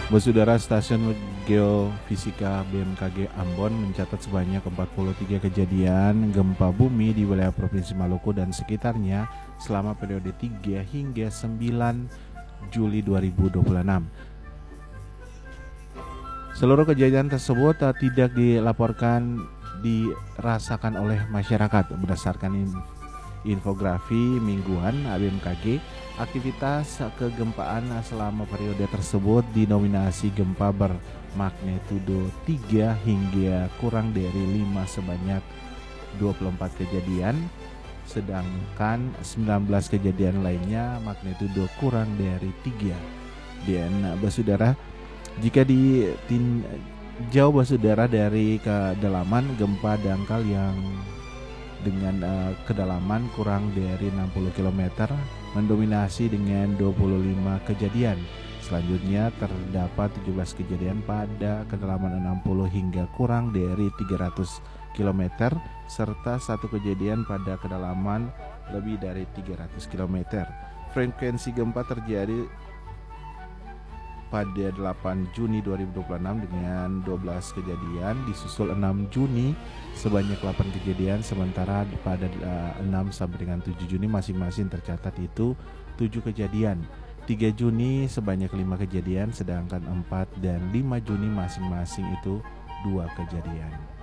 Saudara, Stasiun Geofisika BMKG Ambon mencatat sebanyak 43 kejadian gempa bumi di wilayah Provinsi Maluku dan sekitarnya selama periode 3 hingga 9 Juli 2026. Seluruh kejadian tersebut tidak dilaporkan dirasakan oleh masyarakat. Berdasarkan infografi mingguan BMKG, aktivitas kegempaan selama periode tersebut dinominasi gempa bermagnitudo 3 hingga kurang dari 5 sebanyak 24 kejadian, sedangkan 19 kejadian lainnya magnitudo kurang dari 3. Dan saudara, jika jauh saudara dari kedalaman gempa dangkal yang dengan kedalaman kurang dari 60 km mendominasi dengan 25 kejadian. Selanjutnya terdapat 17 kejadian pada kedalaman 60 hingga kurang dari 300 km serta 1 kejadian pada kedalaman lebih dari 300 km. Frekuensi gempa terjadi pada 8 Juni 2026 dengan 12 kejadian, disusul 6 Juni sebanyak 8 kejadian, sementara pada 6 sampai dengan 7 Juni masing-masing tercatat itu 7 kejadian. 3 Juni sebanyak 5 kejadian, sedangkan 4 dan 5 Juni masing-masing itu 2 kejadian.